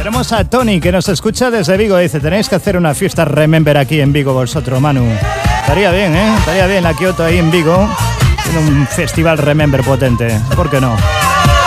Tenemos a Tony que nos escucha desde Vigo. Dice, tenéis que hacer una fiesta Remember aquí en Vigo vosotros, Manu. Estaría bien, ¿eh? Estaría bien la Kyoto ahí en Vigo. En un festival Remember potente. ¿Por qué no?